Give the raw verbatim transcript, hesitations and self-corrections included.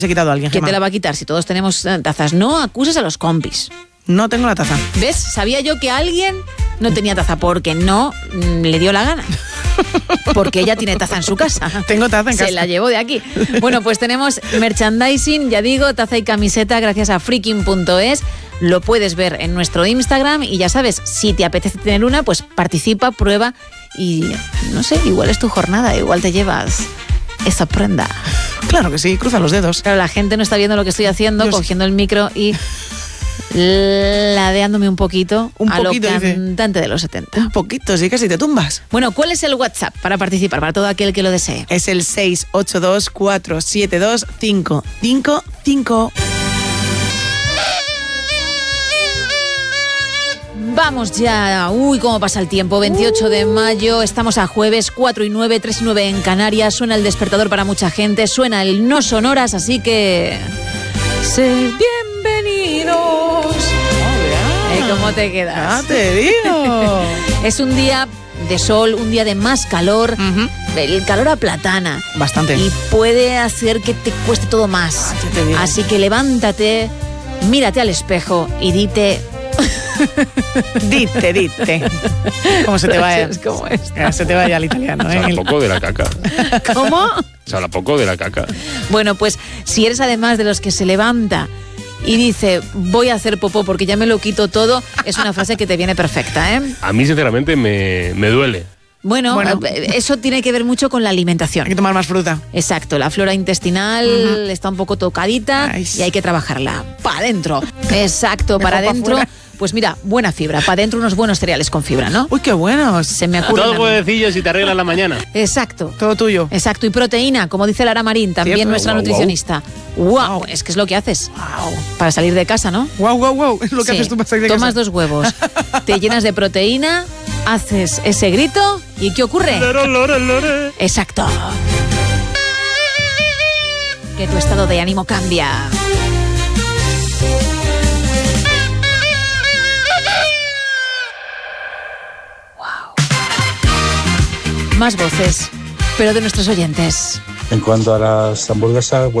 Se ha quitado a alguien, ¿Quién Gemma. te la va a quitar si todos tenemos tazas? No acuses a los compis. No tengo la taza. ¿Ves? Sabía yo que alguien no tenía taza porque no mm, le dio la gana. Porque ella tiene taza en su casa. Tengo taza en Se casa. la llevó de aquí. Bueno, pues tenemos merchandising, ya digo, taza y camiseta gracias a freaking punto es. Lo puedes ver en nuestro Instagram y ya sabes, si te apetece tener una, pues participa, prueba y no sé, igual es tu jornada, igual te llevas esa prenda. Claro que sí, cruza los dedos. Claro, la gente no está viendo lo que estoy haciendo, Dios. cogiendo el micro y ladeándome un poquito, Un a poquito, lo dice. cantante de los setenta. Un poquito, sí, casi te tumbas. Bueno, ¿cuál es el WhatsApp para participar, para todo aquel que lo desee? Es el seis ocho dos, cuatro siete dos, cinco cinco cinco. Vamos ya. Uy, cómo pasa el tiempo. veintiocho de mayo, estamos a jueves, cuatro y nueve, tres y nueve en Canarias. Suena el despertador para mucha gente, suena el no sonoras, así que... Sed bienvenidos. ¿Eh, ¿Cómo te quedas? Ah, te digo. Es un día de sol, un día de más calor. Ujú. El calor aplatana. Bastante. Y puede hacer que te cueste todo más. Ah, ya te digo. Así que levántate, mírate al espejo y dite... Dite, dite. ¿Cómo se te vaya? Es como esto. Eh, Se te vaya al italiano, Se habla ¿eh? poco de la caca. ¿Cómo? Se habla poco de la caca. Bueno, pues si eres además de los que se levanta y dice voy a hacer popó porque ya me lo quito todo, es una frase que te viene perfecta, ¿eh? A mí, sinceramente, me, me duele. Bueno, Bueno. eh, eso tiene que ver mucho con la alimentación. Hay que tomar más fruta. Exacto, la flora intestinal Ujú. está un poco tocadita Ay, y hay que trabajarla. Para adentro. Exacto, Mejor para pa' adentro. fuera. Pues mira, buena fibra. Para adentro unos buenos cereales con fibra, ¿no? Uy, qué buenos. Se me ocurre. Dos huevecillos y te arreglas la mañana. Exacto. Todo tuyo. Exacto, y proteína, como dice Lara Marín, también Cierto. nuestra Guau, guau. nutricionista. Wow, Guau. es que es lo que haces Wow. para salir de casa, ¿no? Wow, wow, wow. Es lo que Sí. haces tú para salir de Tomas casa. dos huevos, te llenas de proteína, haces ese grito y ¿qué ocurre? Lore, lore, lore. Exacto. Que tu estado de ánimo cambia. Wow. Más voces, pero de nuestros oyentes. En cuanto a las hamburguesas, bueno,